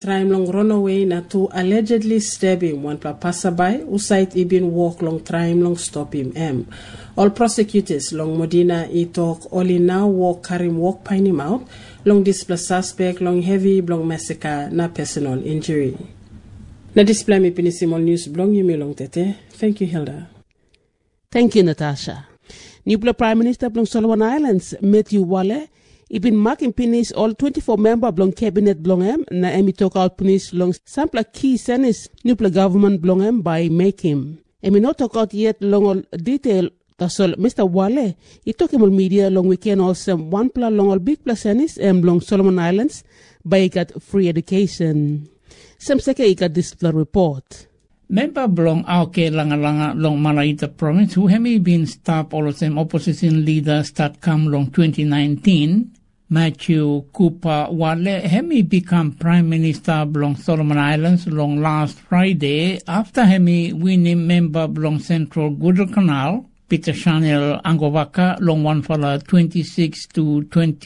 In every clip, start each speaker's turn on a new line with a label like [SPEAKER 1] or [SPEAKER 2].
[SPEAKER 1] try long run away na to allegedly stab him one passerby who sight ibin walk long try long stop him. All prosecutors long Modena talk only now walk carry him walk pine him out long display suspect long heavy long massacre na personal injury. Na display me pinisimol news blong yumi long tete. Thank you, Hilda.
[SPEAKER 2] Thank you, Natasha. New Prime Minister blong Solomon Islands, Matthew Wale, ibin making pinis all 24 member blong cabinet blong na emi talk out pinis long sample key senis new government blong by make him. Emi not talk out yet long all detail tasol Mr. Wale, he talk him all media long weekend also one pla long all big plus senis blong Solomon Islands by got free education. Some second got this report.
[SPEAKER 3] Member belong Auke Langa long Malaita province who have been stabbed all of them opposition leader start come long 2019. Matthew Cooper Wale Hemi become Prime Minister belong Solomon Islands long last Friday after Hemi winning member belong Central Guadalcanal Peter Chanel Angovaka long one for 26 to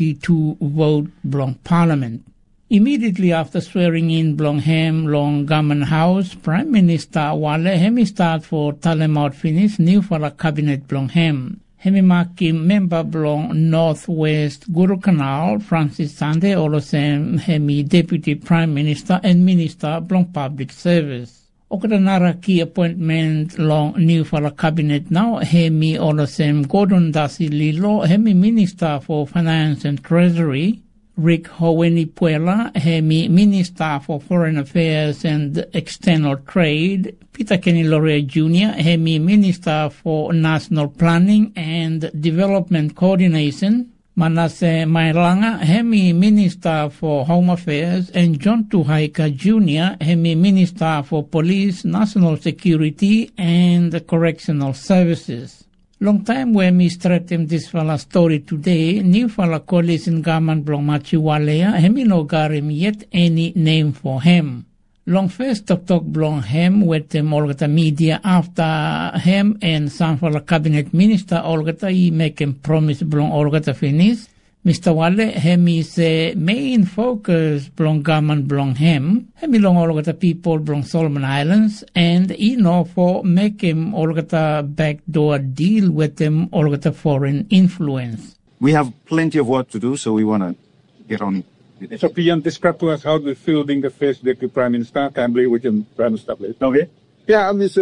[SPEAKER 3] 22 vote belong Parliament. Immediately after swearing in Blongham Long Government House, Prime Minister Wale Hemi start for Talamout finish new for a cabinet Blongham. Hemi Maki member Blong Northwest Guadalcanal Francis Sande Olosem Hemi Deputy Prime Minister and Minister Blong Public Service. Okadanara key appointment long new for a cabinet now Hemi Olosem Gordon Dasi Lilo Hemi Minister for Finance and Treasury. Rick Howeni Puela, Hemi Minister for Foreign Affairs and External Trade, Peter Kenny Loria Jr., Hemi Minister for National Planning and Development Coordination, Manasseh Mailanga, Hemi Minister for Home Affairs, and John Tuhaika Jr., Hemi Minister for Police, National Security and Correctional Services. Long time when me threatened this fella story today, new fella coalition government blong Machiwalea, hemi no garim yet any name for him. Long first talk blong him with them Olgata media after him and some fella cabinet minister Olgata he make him promise blong Olgata finish. Mr. Wale, hemi say main focus blong government blong him, hemi long Olgata people blong Solomon Islands, and for make him Olgata backdoor deal with them Olgata foreign influence.
[SPEAKER 4] We have plenty of work to do, so we want to get on it.
[SPEAKER 5] So can you describe to us how the fielding the first deputy prime minister can be with him prime minister, please?
[SPEAKER 4] Okay.
[SPEAKER 6] Yeah, it's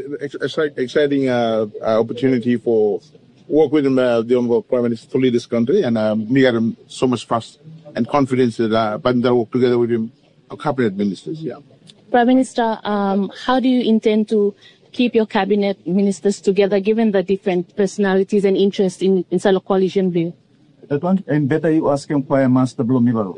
[SPEAKER 6] exciting opportunity for work with him, the honorable prime minister to lead this country, and we got him so much trust and confidence that Bandar work together with him, our cabinet ministers. Yeah.
[SPEAKER 7] Prime Minister, how do you intend to keep your cabinet ministers together, given the different personalities and interests inside the coalition view?
[SPEAKER 4] That one, and better you ask him why Master Bloom Nivalo.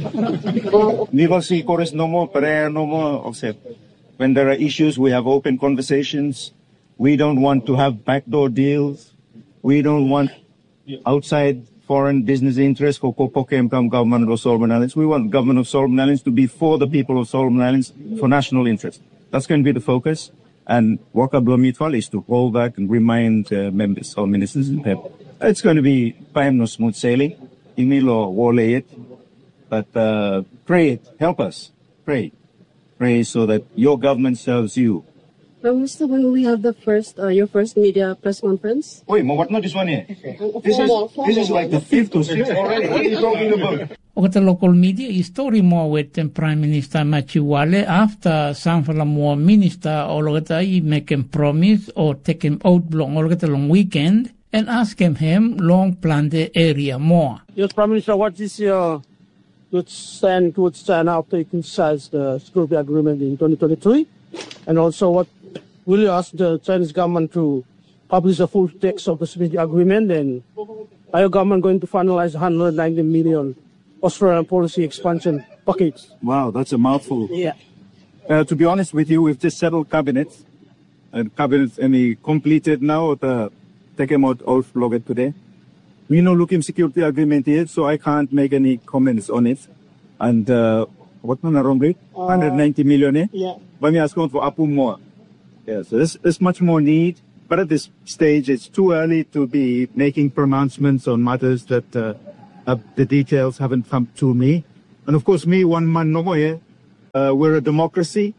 [SPEAKER 4] Nival see chorus no more, prayer no more, offset. When there are issues, we have open conversations. We don't want to have backdoor deals. We don't want outside foreign business interests for Kopokem government of Solomon Islands. We want government of Solomon Islands to be for the people of Solomon Islands for national interest. That's going to be the focus. And Waka Blomitwal is to hold back and remind members or ministers in PEP. It's going to be no smooth sailing. Imilo wole it. But pray it. Help us. Pray. Pray so that your government serves you.
[SPEAKER 8] Mr. When we have the first, your first media press conference?
[SPEAKER 4] Wait, what not this one here? This is like the fifth or sixth already. What are you talking about?
[SPEAKER 3] The local media is story more with Prime Minister Matthew Wale after some more minister Olgata make him promise or take him out long weekend and ask him long plan the area more.
[SPEAKER 9] Yes, Prime Minister, what is your good stand after you criticize the security agreement in 2023? And also what will you ask the Chinese government to publish the full text of the security agreement, and are your government going to finalize 190 million Australian policy expansion package?
[SPEAKER 4] Wow, that's a mouthful.
[SPEAKER 9] Yeah.
[SPEAKER 4] To be honest with you, we've just settled cabinet. And cabinet any completed now, take him out of logget today. We know looking security agreement here, so I can't make any comments on it. And what man wrong rate? 190 million, eh?
[SPEAKER 9] Yeah.
[SPEAKER 4] But me ask for Apu more. Yeah, so there's much more need. But at this stage, it's too early to be making pronouncements on matters that the details haven't come to me. And of course, me, one man no more here. We're a democracy,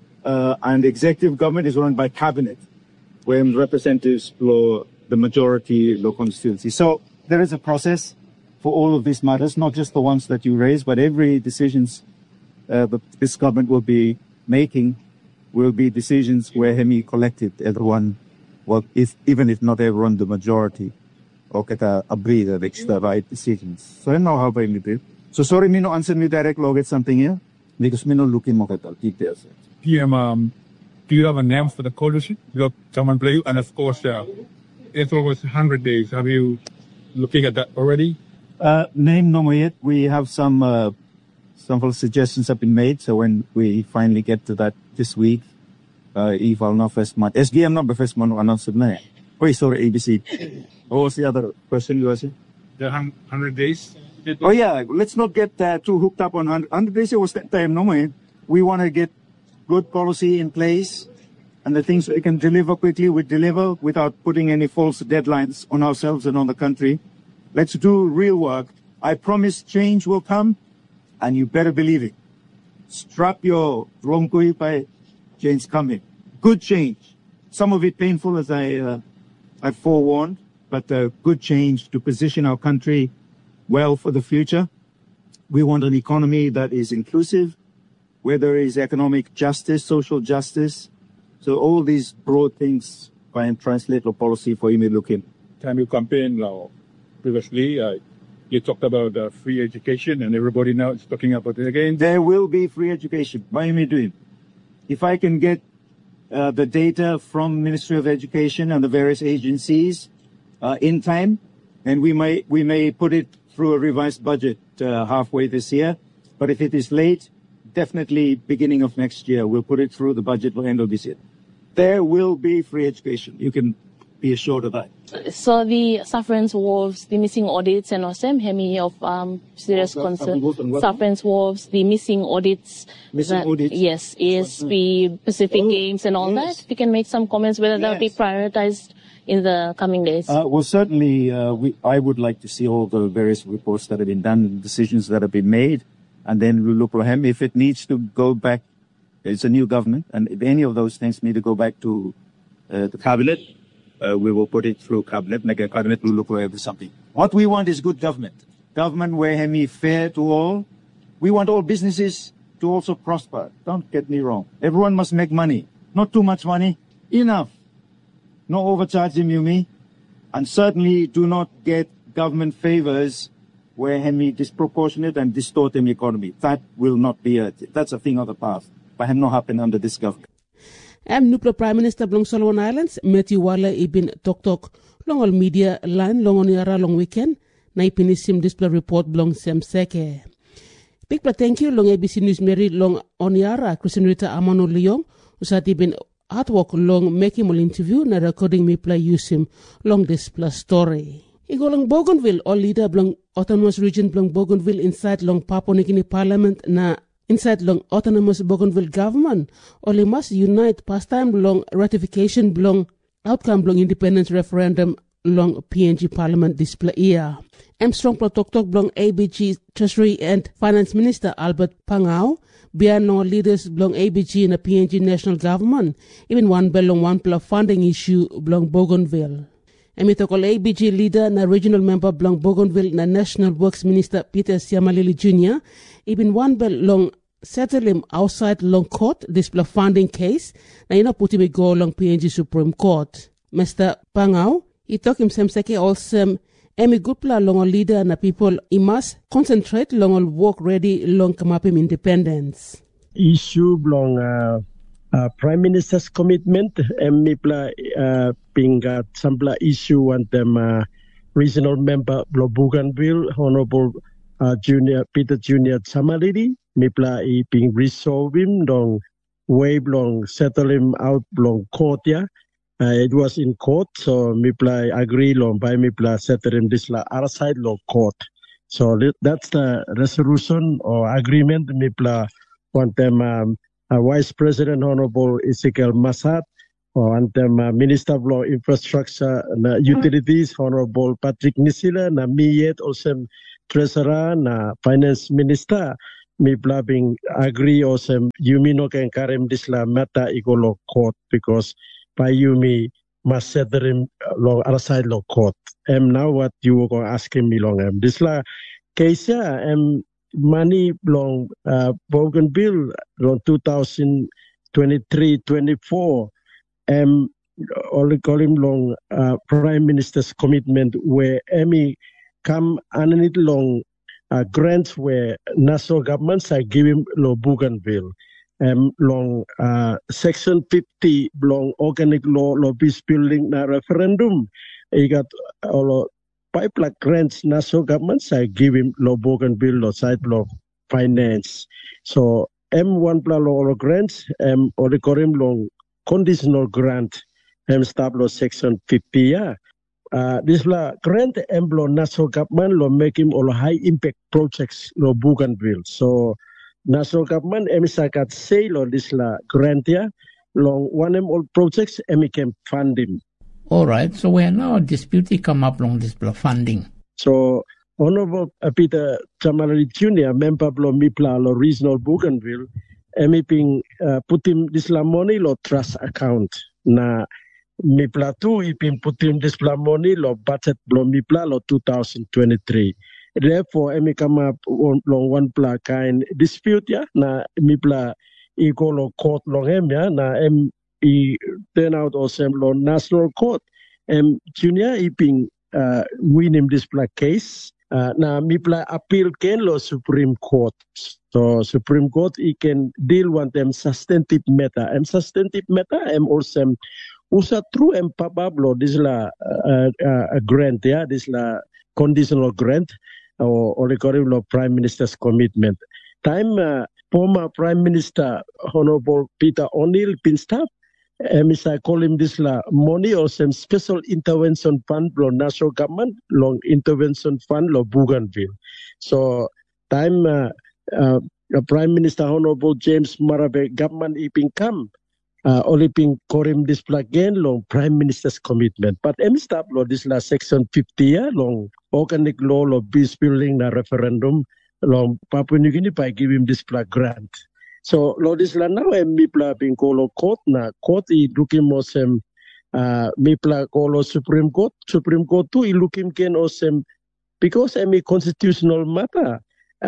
[SPEAKER 4] and the executive government is run by cabinet, where representatives blow the majority law constituency. So there is a process for all of these matters, not just the ones that you raise, but every decisions that this government will be making will be decisions where Hemi collected everyone, well, even if not everyone, the majority, or kita agree that it's the right decisions. So I know how I do. So sorry, me no answer me direct log at something here, because me no looking more at details.
[SPEAKER 5] PM, do you have a name for the coalition? You got someone play, and of course, it was 100 days. Have you looking at that already?
[SPEAKER 4] Name no more yet. We have some suggestions have been made. So when we finally get to that this week, eval no first month. SGM number first month announced it. Oh, sorry, ABC. What was the other question you were saying?
[SPEAKER 5] The 100 days?
[SPEAKER 4] Oh yeah, let's not get too hooked up on 100 days. It was that time no more. We want to get good policy in place, and the things we can deliver quickly, we deliver without putting any false deadlines on ourselves and on the country. Let's do real work. I promise change will come, and you better believe it. Strap your rongkui by change coming. Good change. Some of it painful, as I forewarned, but good change to position our country well for the future. We want an economy that is inclusive, where there is economic justice, social justice. So all these broad things by translate the policy for you looking.
[SPEAKER 5] Time you campaign now, previously, you talked about free education, and everybody now is talking about it again.
[SPEAKER 4] There will be free education. By me doing. If I can get the data from Ministry of Education and the various agencies in time, and we may put it through a revised budget halfway this year. But if it is late, definitely beginning of next year, we'll put it through the budget for end of this year. There will be free education. You can be assured of that.
[SPEAKER 7] So the Safran's Wharves, the missing audits, and also Hemi of serious concern. Safran's Wharves, the missing audits.
[SPEAKER 4] Audits?
[SPEAKER 7] Yes, ESP, Pacific Games, and all that. If you can make some comments whether that will be prioritized in the coming days.
[SPEAKER 4] Well, certainly, I would like to see all the various reports that have been done, decisions that have been made, and then we'll look for him. If it needs to go back, it's a new government, and if any of those things need to go back to the cabinet, we will put it through cabinet, and the cabinet will look for something. What we want is good government. Government where Hemi fair to all. We want all businesses to also prosper. Don't get me wrong. Everyone must make money. Not too much money. Enough. No overcharging you me. And certainly do not get government favors where Hemi disproportionate and distort the economy. That will not be that's a thing of the past. But have not happened under this government.
[SPEAKER 2] Nuplo Prime Minister Blong Solomon Islands, Matthew Wale ibin tok long all media line long on yara long weekend, na ipinisim display report blong semseke. Big thank you long ABC News Mary long on yara, Christian Rita Amano Leong, usat ibin artwork long making mul interview na recording me play usim long display story. Igo long Bougainville, all leader blong autonomous region blong Bougainville inside long Papua New Guinea Parliament na inside long autonomous Bougainville government, only must unite pastime long ratification long outcome long independence referendum long PNG Parliament display year. Strong Tok blong ABG Treasury and Finance Minister Albert Pangau, beyond no leaders blong ABG in the PNG national government, even one belong one plus funding issue blong Bougainville. Emitokol ABG leader na regional member blong Bougainville na National Works Minister Peter Siamalili Jr. Even one bell long settle him outside long court display funding case na ina puti me go long PNG Supreme Court. Mr. Pangau, he talk him seke also emi gupla long leader na people he must concentrate long work ready long kamapim independence.
[SPEAKER 10] Issue long Prime Minister's commitment emipla pinga sampla issue and them regional member Bougainville Honorable Peter Junior Samalidi mipla iping resolve him long wave long settle him out long court ya. It was in court, so mipla agree long by mipla settle him this la other side long court. So that's the resolution or agreement mipla want them Vice President Honorable Ezekiel Masat and them Minister of Law Infrastructure and Utilities Honorable Patrick Nisila na miyet also Treasurer na Finance Minister mi plabing agree osem yumi no can karim disla mata igolo court because by yumi must set them long other side lo court. Now what you were asking me long disla case money long Bougainville long 2023-24 only call him long Prime Minister's commitment where Emmy come underneath long grants where national governments are giving lo Bougainville. Long Section 50 long organic law lo peace building na referendum. You got all pipeline grants national governments are giving lo Bougainville lo side lo finance. So M1 plus lo grants or the Korean long conditional grant stop lo Section 50 yeah. This la grant lo national government lo make him all high impact projects lo Bougainville. So national government sakat say lo this la grant ya long one all projects can fund him.
[SPEAKER 3] All right, so we are now disputing come up along this funding.
[SPEAKER 10] So Honorable Peter Chamalari Jr., member lo MIPLA lo regional Bougainville, ping put him this la money lo trust account na MIPLA 2 ipin put him this la money lo budget lo MIPLA lo 2023. Therefore, come up long one pla kind dispute ya na MIPLA iko lo court long ya na turn out also lo national court junior iping win him this pla case na MIPLA appeal ken lo Supreme Court. So Supreme Court can deal with them substantive matter. Substantive matter also usa true pablo this la grant ya this la conditional grant or the Prime Minister's commitment. Time former Prime Minister Honorable Peter O'Neill been staff. I call him this la money or some special intervention fund lo national government long intervention fund lo Bougainville. So time Prime Minister Honorable James Marape government iping come only ping korim this again long Prime Minister's commitment. But stop lo this la Section 50 long organic law lo peace building na referendum long Papua New Guinea by give him this grant. So lo this la now MIPLA ping kolo court na court I looking mosem MIPLA kolo Supreme Court too I looking ken osem because constitutional matter.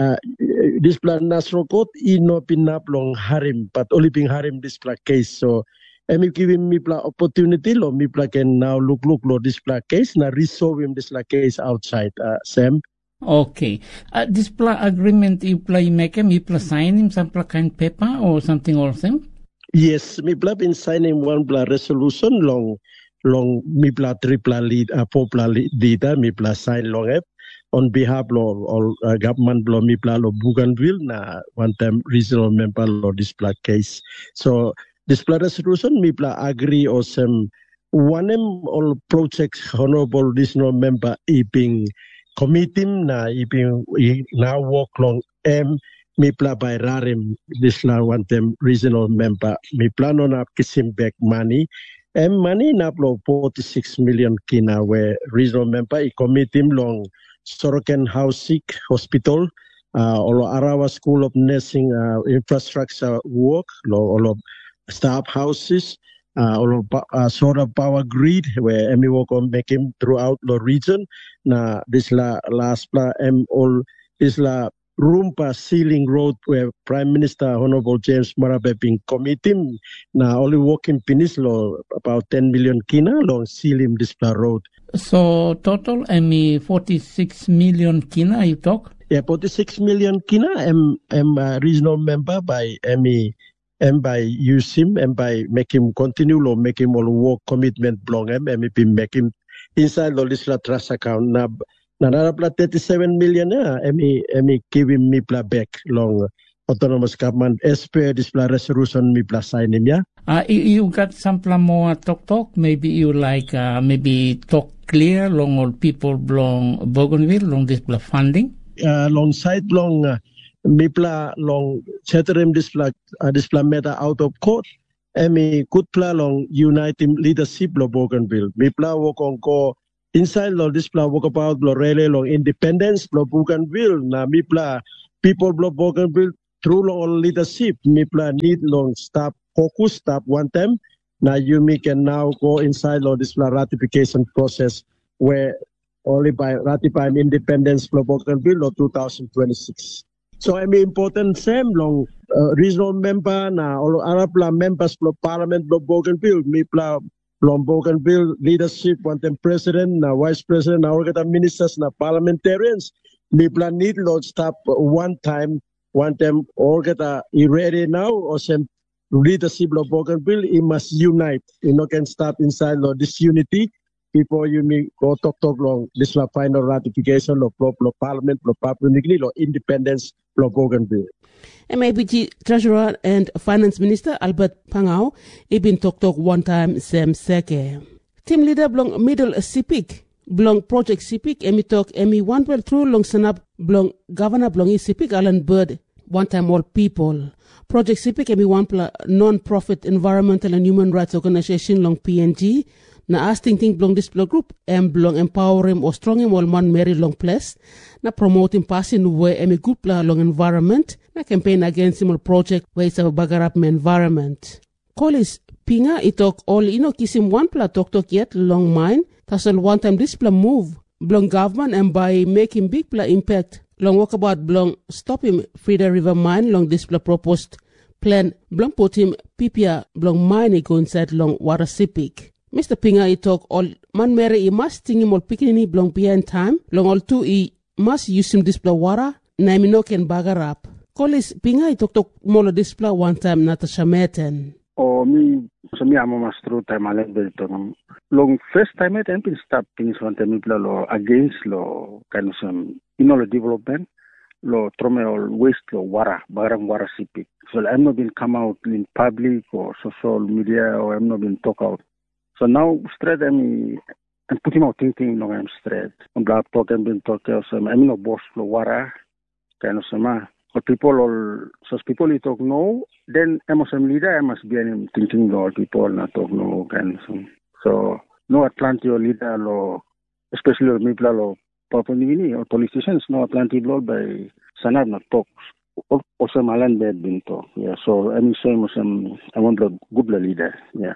[SPEAKER 10] This plan national court no pinap long harim but only ping harim this case. So giving MIPLA opportunity lo MIPLA can now look lo this case na resolve him this case outside Sam.
[SPEAKER 3] Okay. This agreement you make MIPLA sign him some kind paper or something also?
[SPEAKER 10] Yes, MIPLA been signing one resolution long MIPLA triple lead 4 leader MIPLA sign long on behalf of government lo MIPLA lo Bougainville na one time regional member lo this case. So this resolution MIPLA agree or some one all projects honorable regional member iping committing na iping now work long MIPLA by Rarim this la one time regional member MIPLA no na kisim back money. Money na 46 million kina where regional member committing long Soroken Housing Hospital, or Arawa School of Nursing infrastructure work, all of staff houses, all of solar power grid, where we work on making throughout the region. Na this last all this Rumpa Ceiling Road, where Prime Minister Honorable James Marape been committing. Na only working Peninsula about 10 million kina long ceiling this road.
[SPEAKER 3] So total 46 million kina you talk?
[SPEAKER 10] Yeah, 46 million kina regional member by by USIM and by make him continue or make him all work commitment belong be make him inside the Lisla trust account na 37 million give him MIPLA back long autonomous government as per this resolution MIPLA sign him yeah.
[SPEAKER 3] You got some more talk maybe you like maybe talk clear long all people belong Bougainville long this funding
[SPEAKER 10] long side long MIPLA long chattering this matter out of court good plan long uniting leadership lo Bougainville MIPLA work on go inside lo this plan work about lo really long independence lo Bougainville na MIPLA people block Bougainville through long leadership. Mipla need long stop focus stop one time. Now you can now go inside of this ratification process where only by ratifying independence for Bougainville or 2026. So I mean important same long regional member now or Arab members for parliament of Bougainville. Mipla from Bougainville leadership, one time president, vice president, now ministers, parliamentarians. Mipla need to stop one time, all get ready now, or some leadership of Bougainville, it must unite. You know, can stop inside of this unity before you go talk long. This is final ratification of parliament, of Papua New Guinea, or independence of Bougainville.
[SPEAKER 2] MAPG Treasurer and Finance Minister Albert Pangau ibin talk one time Sam Seke. Team leader belong middle CPIC belong project CPIC emi one well through long sanap belong governor belong CPIC Alan Bird one time all people. Project CPIC emi one non-profit environmental and human rights organization long PNG na asting belong this group belong empower him or strong him all man Mary long place na promoting passing way emi group long environment na campaign against him project where it's a bagarap environment. Kolis pinga itok all kisim one talk yet long mine tasal one time this move belong government and by making big impact long walkabout belong stop him Frida River mine long this proposed plan belong put him PPA belong mine go inside long water sipik. Mr. Pinga itok all man Mary must ting him all picking belong behind time long all two must use him display water na no can bagarap. Kolis Pinga itok molo display one time Natasha Meten.
[SPEAKER 11] O mi amo mastro time alen belton. Long first time it empin stop things one time lo against lo kind of some lo development lo trome all waste lo water bagarang water sipik. So I'm not been come out in public or social media or I'm not been talk out. So now straight I'm putting out thinking long I'm straight. I'm glad talk I'm been talk some I'm no boss lo water kind of some. But people you talk no, then I must leader, I must be thinking no people not talk no kind of thing. So no Atlantic leader law, especially people of Papua New Guinea or politicians, no Atlantic law by Sanad not talk. Also Malan bed been talk. Yeah. So I'm saying I want a good leader. Yeah.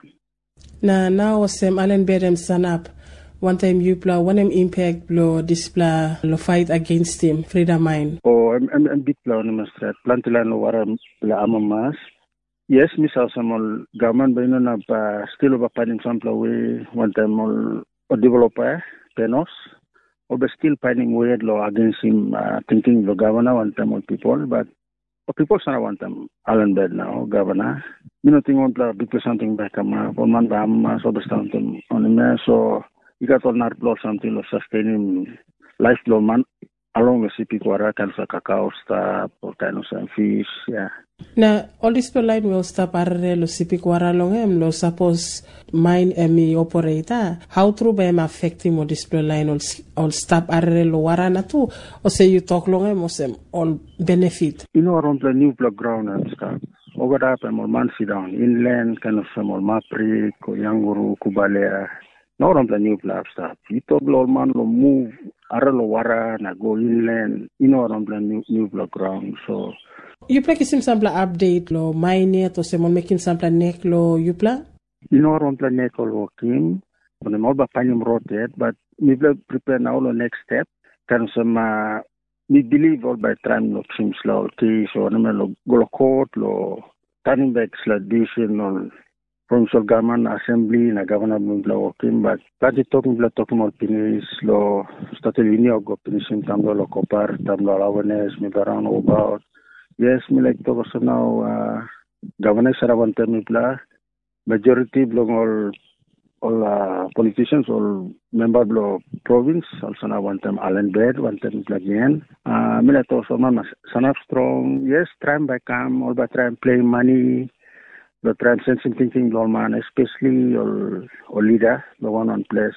[SPEAKER 1] Now Alan Bedem Sanap. One time you play, one time impact blow display lo fight against him, Freedom Mine.
[SPEAKER 11] Oh, I'm big player on the street. Plantilan lo wara la amamas. Yes, miss some government by no still over finding some way. One time all developer Penos, or still finding way law against him. Thinking the governor one time all people, but people sana one time Alan Bed now governor. You know think one play big something back for man ba amamas or something on the so. You got all not blow something of sustaining life blow man along the CP Quara kind of cacao stuff or kind of some fish, yeah.
[SPEAKER 1] Now all this line will stop arre lo CP Quara long em lo suppose mine emi operator. How true by em affecting mo display line all stop arre lo wara na tu or say you talk long em or sem all benefit.
[SPEAKER 11] You know around the new block ground and stuff. Over that I'm all man sit down inland kind of some all mapri ko yanguru kubalea. No around the new black stuff. You talk lo man lo move aralo wara na go inland. You know around the new black ground. So
[SPEAKER 1] you play kisim sample update lo mine to semon making sample neck lo you play?
[SPEAKER 11] You know around the neck all working. When I'm all ba panim rotate, but we prepare now the next step. Can some we believe all by time lo trims lo case or no go court lo turning back slidation or provincial government assembly na government working but pati talking about penis lo started linear go penis tamdo lo kopar tamdo awareness me around about yes me like to so now governor saravante me pla majority belong all politicians all member blo province also now one time Alan Bed one time again me like to so mama sanap strong yes try by come all by try play money. The transcension thinking man, especially or leader, the one on place.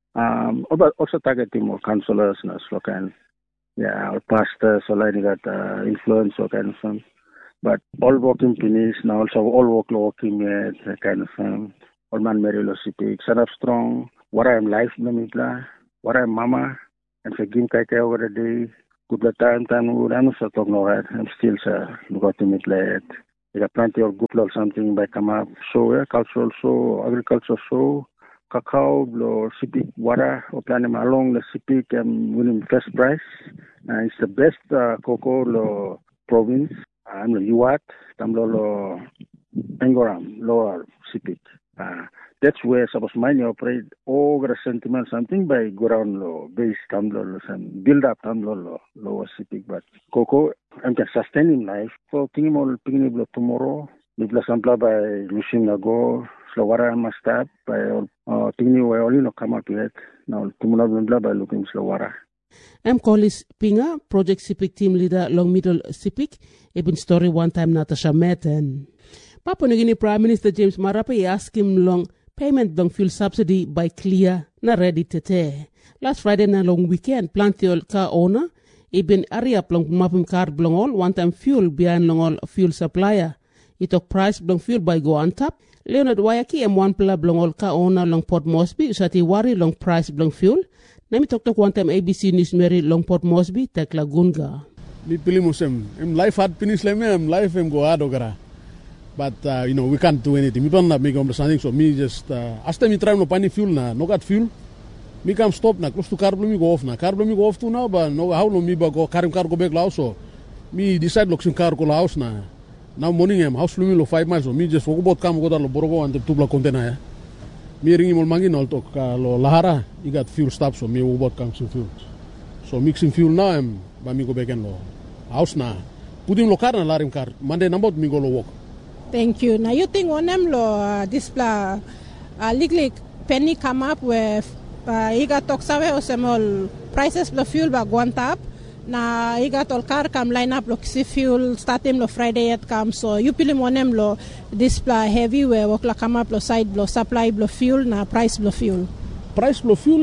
[SPEAKER 11] But also targeting more councillors and so kind. Yeah, or pastors or like that influence or kind of thing. But all working finish now also all working kind of thing. All man Merilo City, set up strong. What I'm life, what I'm mama, and for Gim Kake over the day. good time I'm also talking right. I'm still got to meet late. We got plenty of good or something by come up show, cultural show, agriculture show, cacao, blow sipik water, or planning along the sipik and winning first prize. It's the best cocoa province. I'm the Uwat, Tamlolo Pengoram, lower sipik. That's where suppose mine operate over a sentiment something by go around low base tamlolo and build up tamlolo lower sipik, but cocoa I'm just sustaining life for thinking all picking tomorrow. Nibla sampla by Lucian Nago, Slowara Mastab by thinking we only no come up yet. Now tomorrow by looking Slowara.
[SPEAKER 2] I'm Collis Pinga, Project Sipik Team Leader Long Middle Sipik, Ibn Story one time Natasha Meten. Papua New Guinea Prime Minister James Marape asked him long payment long fuel subsidy by clear na ready tete. Last Friday na long weekend, plantiol car owner, Ibn Ariap long mapim car blongol one time fuel behind longol fuel supplier. It took price blong fuel by go on top. Leonard Wayaki M1 pla blongol car owner long Port Moresby usati wari long price blong fuel. Nami tok one time ABC News Mary long Port Moresby tek Lagunga.
[SPEAKER 12] Mi pilih musim, life hard finish leme, life go hard ogara. But, we can't do anything. We don't make understanding, so me just, as time we try no pani fuel na, no got fuel, me come stop na, close to car me go off na. Car me go off too now, but no, how no me go, car go back lao, so me decide look car go house na. Now morning house me lo 5 miles, so me just walk about come go da lo borogo and the tubla container ya. Me ringi mol mangin all talk, lo lahara, he got fuel stop, so me walk about come some fuel. So mixing fuel now, but me go back and lo house na. Put him lo car na larim car, Monday number me go lo walk.
[SPEAKER 13] Thank you. Now you think on them lo display legally penny come up with iga toksawe o semol prices lo fuel ba guantap na iga tol car come line up lo kisi fuel starting lo Friday yet come, so you pilim on them lo display heavy we work la come up lo side lo supply lo fuel na price lo fuel.
[SPEAKER 12] Price lo fuel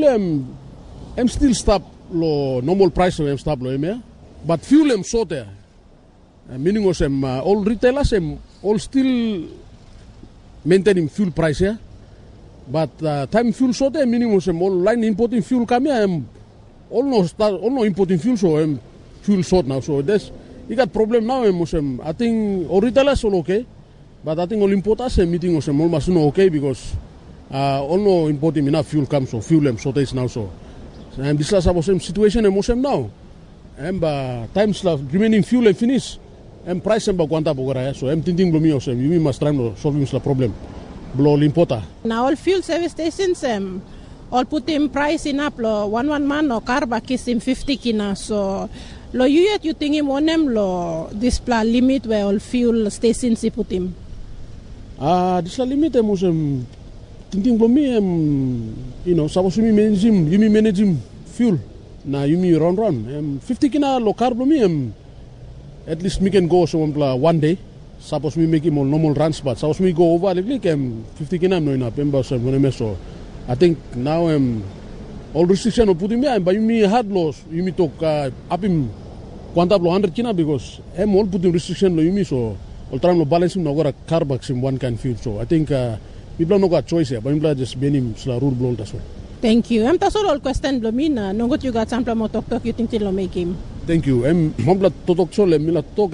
[SPEAKER 12] em still stop lo normal price em stop lo em, but fuel em so there. Meaning was all retailers all still maintaining fuel price here, but time fuel so there meaning was all line importing fuel come here all no importing fuel, so fuel short now, so there's you got problem now I think all retailers all okay, but I think all importers meeting was almost no okay because all no importing enough fuel comes, so fuel shortage now, so and this is about same situation now and times remaining fuel and finish. Price ba quanta bogara, so thinking blomi osem you must try to solve the problem blow limpota.
[SPEAKER 13] Now all fuel service stations all put in price in up lo 1 man or car ba kisim 50 kina, so lo you think him on them lo display limit where all fuel stations he put him.
[SPEAKER 12] This limit musem thinking blomi suppose you manage fuel na you run 50 kina lo car blomi at least we can go so one day. Suppose we make him all normal runs, but suppose we go over like 50 kina no enough. So I think now all restriction of putting me, but you me hard loss. You me talk up him quanta 100 kina because all putting restriction lo you me, so all time lo balance him no got a carbox in one can fuel. So I think people no got choice here, but people just ban him rule blow as well.
[SPEAKER 13] Thank you. That's all question blomina. No got you got sample mo talk you think they'll make him.
[SPEAKER 12] Thank you. Mambla totok sole mila talk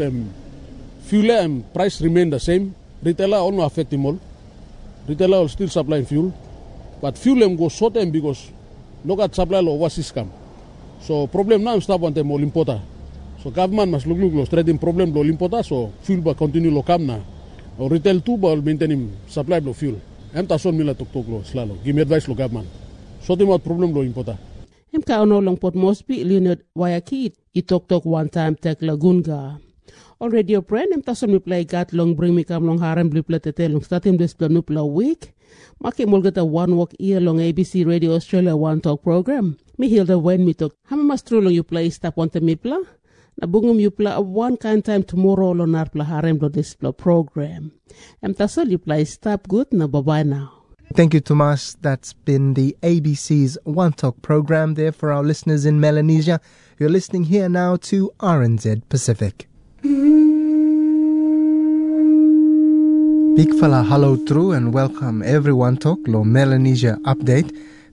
[SPEAKER 12] fuel price remain the same. Retailer all no affect him all. Retailer all still supplying fuel, but fuel go short because no got supply lo overseas come. So problem now stop on them all importer. So government must look straight in problem lo importer. So fuel ba continue lo come na. Or retail too ba maintain supply lo fuel. Tason mila talk lo slalo. Give me advice lo government. So they what problem lo importer.
[SPEAKER 2] Ka ono long Port Moresby Leonard Wayaki I talk one time tek Lagunga. All radio friend tason mi play gat long bring me come long harem blue platete long starting this planupla week. Maki mulgata one walk ear long ABC Radio Australia One Talk program. Mi hilda when me talk. Hama mastro long you play stop on the mipla. Na bungum you play one kind time tomorrow long narpla harem do this program. Tasol you play stop good na bye bye now.
[SPEAKER 14] Thank you, Tomas. That's been the ABC's One Talk program there for our listeners in Melanesia. You're listening here now to RNZ Pacific. Big fella hello through and welcome everyone talk lo Melanesia update.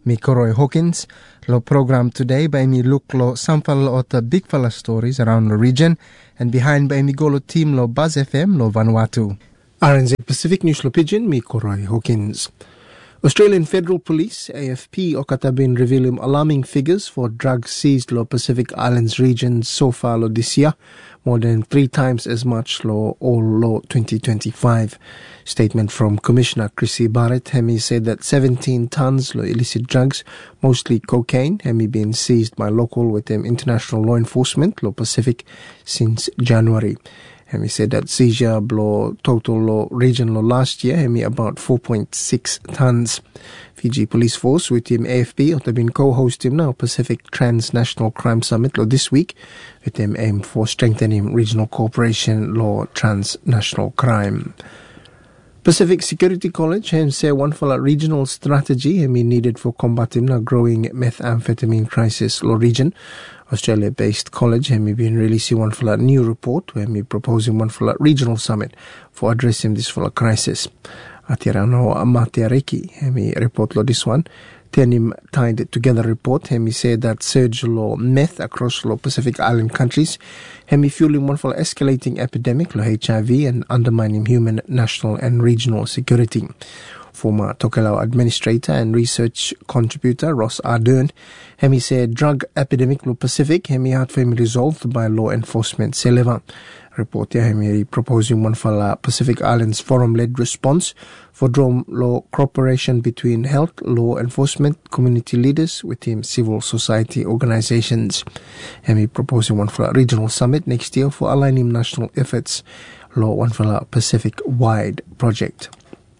[SPEAKER 14] Mi Koroi Hawkins. Lo program today by mi look lo samfal o the big fella stories around the region, and behind by mi golo team lo Buzz FM lo Vanuatu. RNZ Pacific News lo Pigeon, mi Koroi Hawkins. Australian Federal Police, AFP, okatabin revealing alarming figures for drugs seized lo Pacific Islands region so far lo this year, more than 3 times as much lo all lo 2025. Statement from Commissioner Chrissy Barrett, Hemi said that 17 tons lo illicit drugs, mostly cocaine, Hemi been seized by local with international law enforcement lo Pacific since January. Hemi said that seizure blow total law region law last year, Hemi about 4.6 tons. Fiji Police Force with him AFP have been co-hosting now Pacific Transnational Crime Summit law this week with them aim for strengthening regional cooperation law transnational crime. Pacific Security College say one for a regional strategy needed for combating a growing methamphetamine crisis law region. Australia-based college been releasing one for a new report where proposing one for a regional summit for addressing this for a crisis. Atirano Amatiareki report lo this one. Tenim tied together report said that surge law meth across law Pacific Island countries fueling one for escalating epidemic law HIV and undermining human, national and regional security. Former Tokelau administrator and research contributor Ross Ardern said drug epidemic law Pacific had been resolved by law enforcement Seleva. Report proposing one for Pacific Islands forum-led response for draw law cooperation between health, law enforcement, community leaders with civil society organizations. Proposing one for a regional summit next year for aligning national efforts, law one for Pacific-wide project.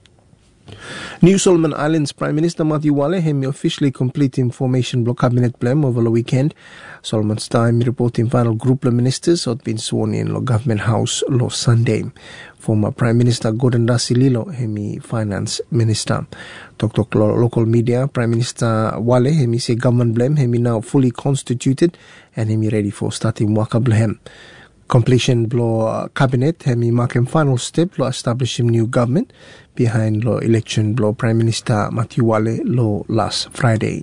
[SPEAKER 14] New Solomon Islands Prime Minister Matthew Wale officially completing formation block cabinet plan over the weekend. Solomon's time reporting final group of ministers had been sworn in the government house last Sunday. Former Prime Minister Gordon Dasililo finance minister. Talk local media, Prime Minister Wale say government blame now fully constituted and ready for starting work blame. Completion blow cabinet mark final step law establishing new government behind law election blow Prime Minister Matthew Wale law last Friday.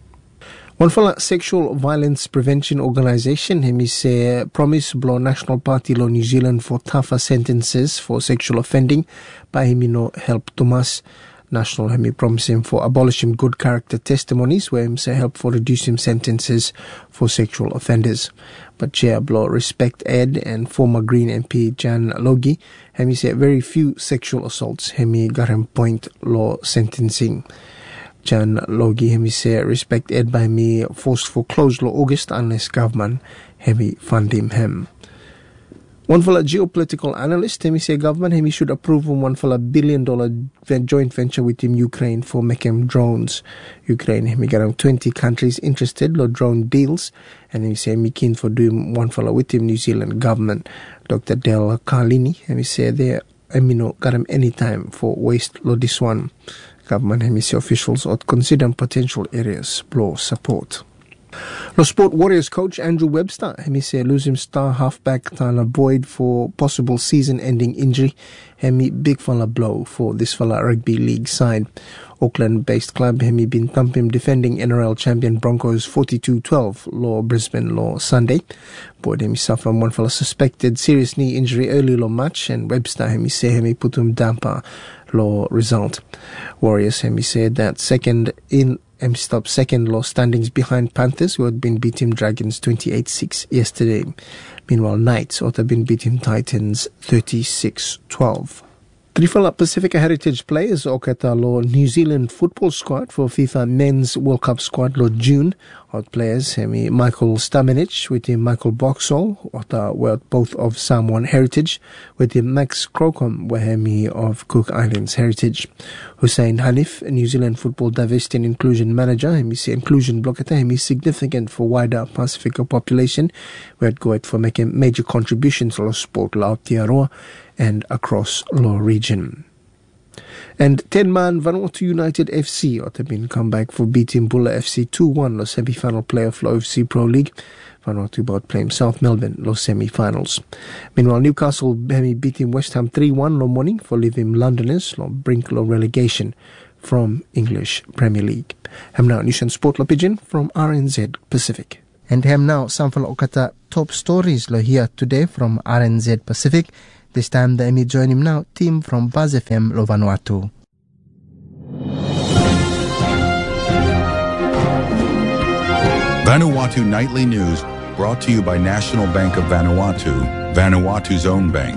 [SPEAKER 14] One for sexual violence prevention organization say promise blow National Party law New Zealand for tougher sentences for sexual offending by help Thomas. National promising for abolishing good character testimonies where say help for reducing sentences for sexual offenders. But Chair Blow Respect Ed and former Green MP Jan Logie say very few sexual assaults got him point law sentencing. Jan Logie say Respect Ed by forced for close law August unless government fund him. One for a geopolitical analyst, say government should approve one for $1 billion joint venture with Ukraine for making drones. Ukraine got 20 countries interested in drone deals, and say keen for doing one for with New Zealand government. Dr. Del Carlini say they got him any time for waste law this one. Government say officials ought consider potential areas blow support. The Sport Warriors coach Andrew Webster say losing star halfback Tyler Boyd for possible season-ending injury big fella blow for this fella rugby league side. Auckland-based club been thumping defending NRL champion Broncos 42-12 law Brisbane law Sunday. Boyd suffered one fella suspected serious knee injury early law match, and Webster say put him damper law result. Warriors said that second law standings behind Panthers, who had been beating Dragons 28-6 yesterday. Meanwhile, Knights have been beating Titans 36-12. Trifala Pacifica Heritage players okata lo New Zealand football squad for FIFA Men's World Cup squad lo June. Hot players Michael Stamenic with him Michael Boxall, both of Samoan heritage, with him Max Crocombe Wahemi of Cook Islands heritage. Hussein Hanif, New Zealand football diversity and inclusion manager, say inclusion blockata significant for wider Pacifica population, where it go for making major contributions to the sport la Aotearoa and across the region. And 10-man Vanuatu United FC have been come back for beating Bulla FC 2-1 the semi-final playoff for OFC Pro League. Vanuatu about playing South Melbourne the semi-finals. Meanwhile, Newcastle beating West Ham 3-1 the morning for leaving Londoners the brink of relegation from English Premier League. Hem now news and sport lo pigeon from RNZ Pacific. And hem now sample okata top stories lo here today from RNZ Pacific. This time the Emmy join him now team from Buzz FM lo Vanuatu.
[SPEAKER 15] Vanuatu Nightly News brought to you by National Bank of Vanuatu, Vanuatu's own bank.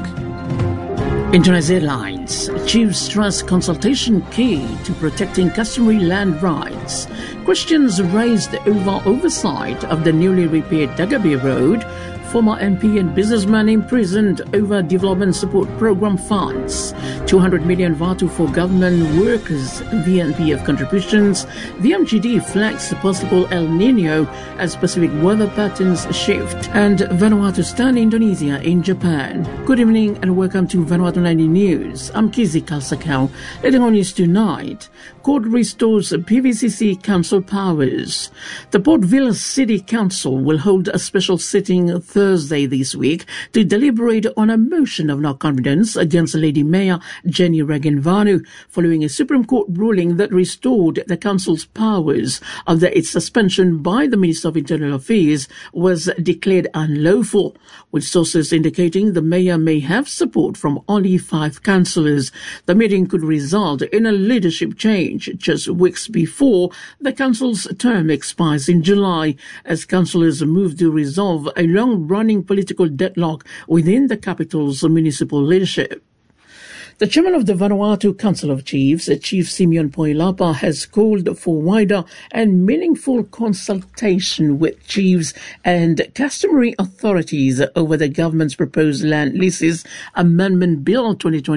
[SPEAKER 16] Internet Airlines, Chiefs stress consultation key to protecting customary land rights. Questions raised over oversight of the newly repaired Dagabe Road. Former MP and businessman imprisoned over development support program funds. 200 million Vatu for government workers, VNPF contributions. VMGD flags possible El Nino as Pacific weather patterns shift. And Vanuatu stun Indonesia in Japan. Good evening and welcome to Vanuatu 90 News. I'm Kizi Kalsakau. Leading on news tonight. Court restores PVCC council powers. The Port Vila City Council will hold a special sitting Thursday this week to deliberate on a motion of no confidence against Lady Mayor Jenny Regan Vanu following a Supreme Court ruling that restored the council's powers after its suspension by the Minister of Internal Affairs was declared unlawful, with sources indicating the mayor may have support from only 5 councillors. The meeting could result in a leadership change just weeks before the council's term expires in July, as councillors move to resolve a long-running political deadlock within the capital's municipal leadership. The chairman of the Vanuatu Council of Chiefs, Chief Simeon Poilapa, has called for wider and meaningful consultation with chiefs and customary authorities over the government's proposed Land Leases Amendment Bill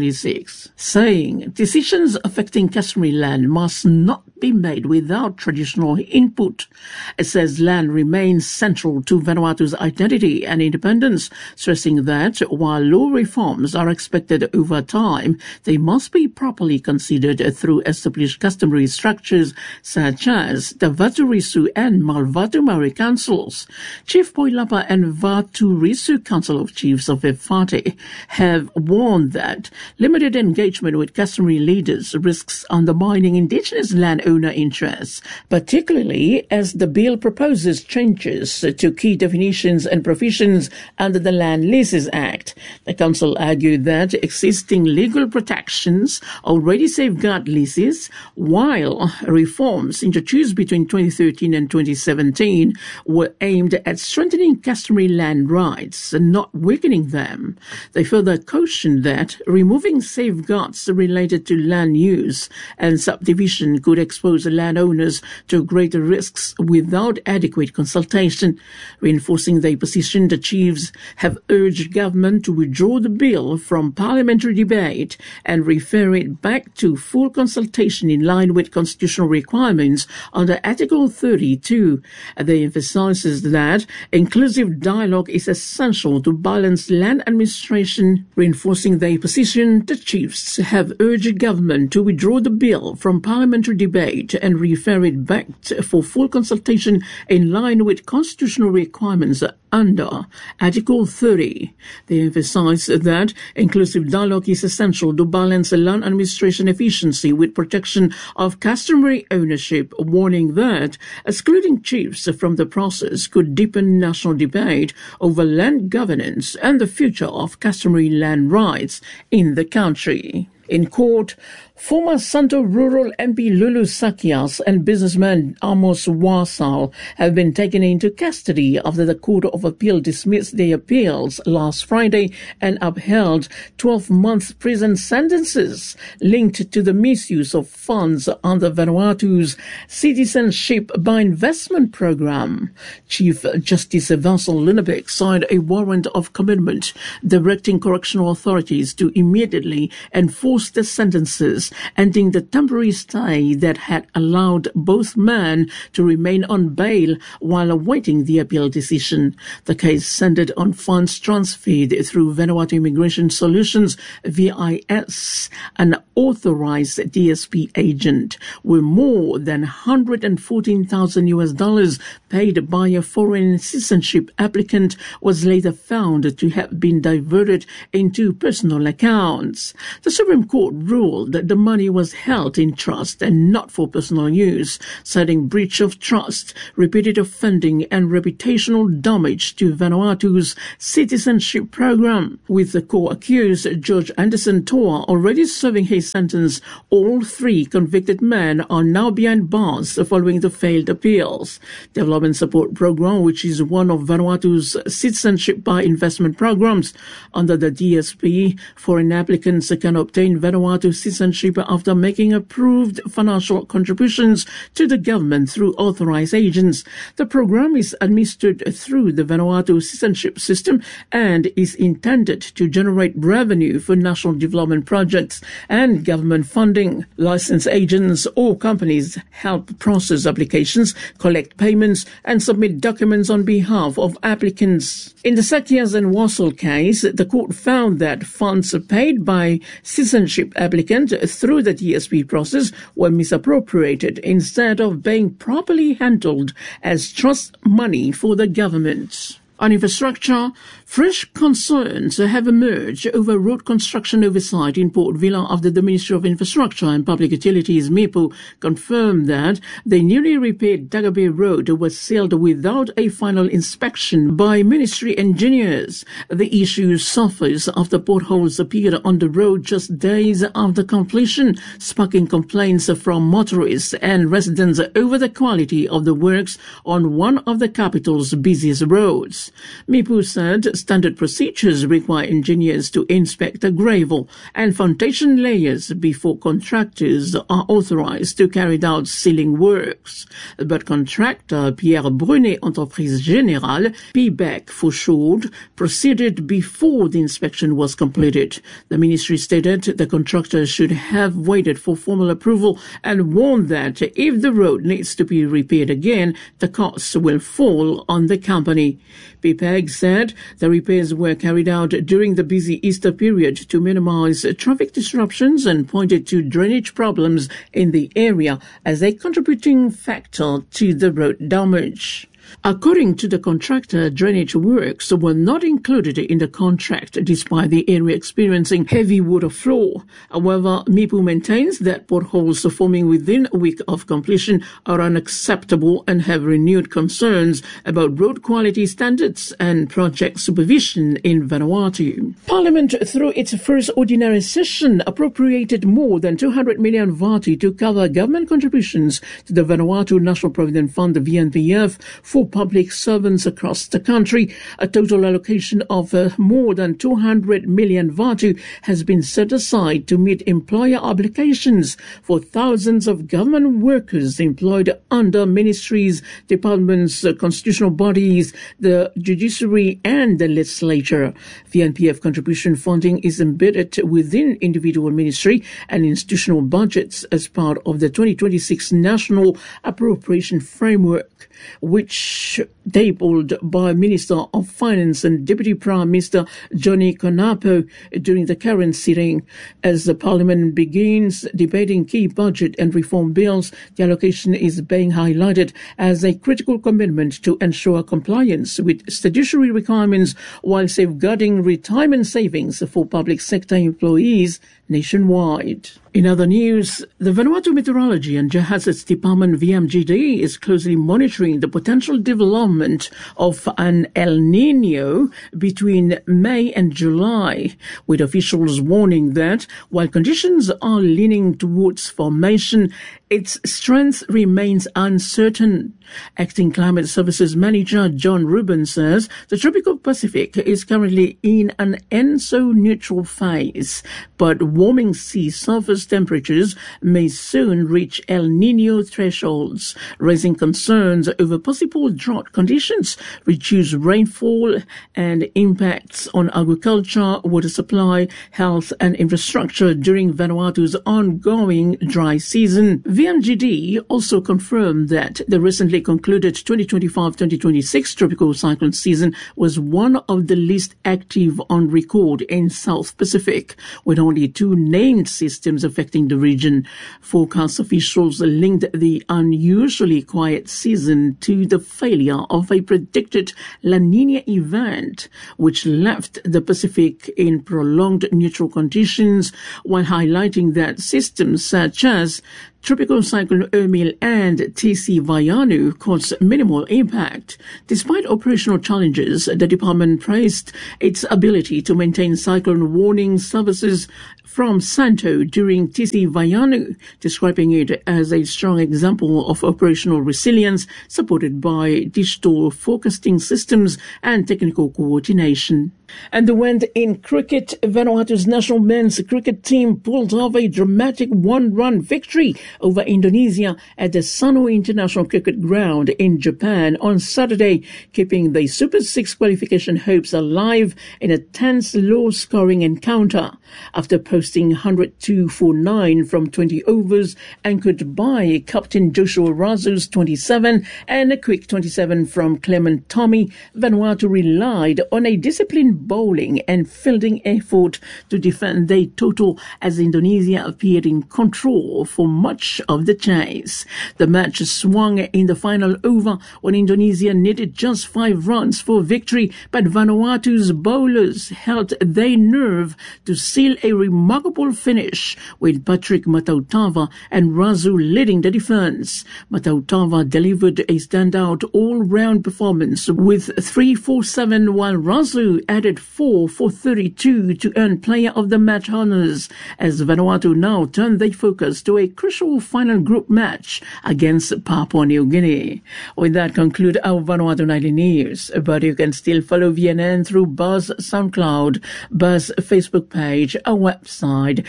[SPEAKER 16] 2026, saying decisions affecting customary land must not be made without traditional input. It says land remains central to Vanuatu's identity and independence, stressing that while law reforms are expected over time, they must be properly considered through established customary structures such as the Vaturisu and Malvatu Maori councils. Chief Poilapa and Vaturisu Council of Chiefs of Efate have warned that limited engagement with customary leaders risks undermining indigenous landowner interests, particularly as the bill proposes changes to key definitions and provisions under the Land Leases Act. The council argued that existing legal protections already safeguard leases, while reforms introduced between 2013 and 2017 were aimed at strengthening customary land rights and not weakening them. They further cautioned that removing safeguards related to land use and subdivision could expose landowners to greater risks without adequate consultation. Reinforcing their position, the chiefs have urged government to withdraw the bill from parliamentary debate and refer it back to full consultation in line with constitutional requirements under Article 32. They emphasizes that inclusive dialogue is essential to balance land administration. Reinforcing their position, the chiefs have urged government to withdraw the bill from parliamentary debate and refer it back for full consultation in line with constitutional requirements under Article 30. They emphasize that inclusive dialogue is essential to balance land administration efficiency with protection of customary ownership, warning that excluding chiefs from the process could deepen national debate over land governance and the future of customary land rights in the country. In court, former Santo Rural MP Lulu Sakias and businessman Amos Wasal have been taken into custody after the Court of Appeal dismissed their appeals last Friday and upheld 12-month prison sentences linked to the misuse of funds under Vanuatu's Citizenship by Investment Program. Chief Justice Vassal Lunabek signed a warrant of commitment directing correctional authorities to immediately enforce the sentences, ending the temporary stay that had allowed both men to remain on bail while awaiting the appeal decision. The case centered on funds transferred through Vanuatu Immigration Solutions, VIS, an authorized DSP agent, where more than $114,000 paid by a foreign citizenship applicant was later found to have been diverted into personal accounts. The Supreme Court ruled that the money was held in trust and not for personal use, citing breach of trust, repeated offending and reputational damage to Vanuatu's citizenship program. With the co-accused George Anderson Toa already serving his sentence, all three convicted men are now behind bars following the failed appeals. Development Support Program, which is one of Vanuatu's citizenship by investment programs. Under the DSP, foreign applicants can obtain Vanuatu citizenship after making approved financial contributions to the government through authorized agents. The program is administered through the Vanuatu citizenship system and is intended to generate revenue for national development projects and government funding. Licensed agents or companies help process applications, collect payments, and submit documents on behalf of applicants. In the Sakias and Wassel case, the court found that funds paid by citizenship applicant through the DSP process were misappropriated instead of being properly handled as trust money for the government. On infrastructure, fresh concerns have emerged over road construction oversight in Port Vila after the Ministry of Infrastructure and Public Utilities, MIPU, confirmed that the newly repaired Dagabay Road was sealed without a final inspection by ministry engineers. The issue suffers after potholes appeared on the road just days after completion, sparking complaints from motorists and residents over the quality of the works on one of the capital's busiest roads. MIPU said standard procedures require engineers to inspect the gravel and foundation layers before contractors are authorized to carry out sealing works. But contractor Pierre Brunet Entreprise Générale, PBEC for short, proceeded before the inspection was completed. The ministry stated the contractor should have waited for formal approval and warned that if the road needs to be repaired again, the costs will fall on the company. PPEG said the repairs were carried out during the busy Easter period to minimize traffic disruptions and pointed to drainage problems in the area as a contributing factor to the road damage. According to the contractor, drainage works were not included in the contract despite the area experiencing heavy water flow. However, MIPU maintains that potholes forming within a week of completion are unacceptable and have renewed concerns about road quality standards and project supervision in Vanuatu. Parliament, through its first ordinary session, appropriated more than 200 million vati to cover government contributions to the Vanuatu National Provident Fund, the VNPF, for public servants across the country. A total allocation of more than 200 million vatu has been set aside to meet employer obligations for thousands of government workers employed under ministries, departments, constitutional bodies, the judiciary and the legislature. VNPF contribution funding is embedded within individual ministry and institutional budgets as part of the 2026 National Appropriation Framework, which tabled by Minister of Finance and Deputy Prime Minister Johnny Konapo during the current sitting. As the Parliament begins debating key budget and reform bills, the allocation is being highlighted as a critical commitment to ensure compliance with statutory requirements while safeguarding retirement savings for public sector employees nationwide. In other news, the Vanuatu Meteorology and Geohazards Department VMGD is closely monitoring the potential development of an El Nino between May and July, with officials warning that while conditions are leaning towards formation, its strength remains uncertain. Acting Climate Services Manager John Rubin says the tropical Pacific is currently in an ENSO-neutral phase, but warming sea surface temperatures may soon reach El Nino thresholds, raising concerns over possible drought conditions, reduced rainfall, and impacts on agriculture, water supply, health, and infrastructure during Vanuatu's ongoing dry season. VMGD also confirmed that the recently concluded 2025-2026 tropical cyclone season was one of the least active on record in South Pacific, with only 2 named systems affecting the region. Forecast officials linked the unusually quiet season to the failure of a predicted La Nina event, which left the Pacific in prolonged neutral conditions, while highlighting that systems such as Tropical Cyclone Ermil and TC Vaianu caused minimal impact. Despite operational challenges, the department praised its ability to maintain cyclone warning services from Santo during TC Vaianu, describing it as a strong example of operational resilience supported by digital forecasting systems and technical coordination. And the wind in cricket, Vanuatu's national men's cricket team pulled off a dramatic 1-run victory over Indonesia at the Sanoi International Cricket Ground in Japan on Saturday, keeping the Super 6 qualification hopes alive in a tense, low-scoring encounter. After posting 102 for 9 from 20 overs, anchored by Captain Joshua Razu's 27 and a quick 27 from Clement Tommy, Vanuatu relied on a disciplined bowling and fielding effort to defend their total as Indonesia appeared in control for much of the chase. The match swung in the final over when Indonesia needed just 5 runs for victory, but Vanuatu's bowlers held their nerve to seal a remarkable finish, with Patrick Matautava and Razu leading the defence. Matautava delivered a standout all-round performance with 3 for 7, while Razu added 4 for 32 to earn Player of the Match honours, as Vanuatu now turn their focus to a crucial final group match against Papua New Guinea. With that, conclude our Vanuatu Nightly News, but you can still follow VNN through Buzz SoundCloud, Buzz Facebook page, our website